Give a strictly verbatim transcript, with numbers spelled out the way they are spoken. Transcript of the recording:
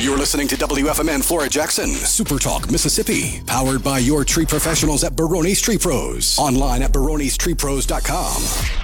You're listening to W F M N Flora Jackson, Super Talk, Mississippi. Powered by your tree professionals at Barone's Tree Pros. Online at barones tree pros dot com.